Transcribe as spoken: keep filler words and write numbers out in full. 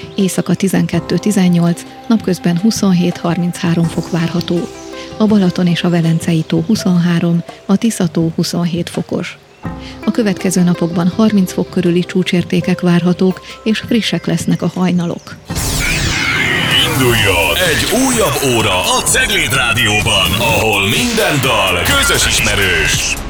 Éjszaka tizenkettő tizennyolc, napközben huszonhét harminchárom fok várható. A Balaton és a Velencei tó huszonhárom, a Tisza-tó huszonhét fokos. A következő napokban harminc fok körüli csúcsértékek várhatók, és frissek lesznek a hajnalok. Induljon egy újabb óra a Cegléd Rádióban, ahol minden dal közös ismerős.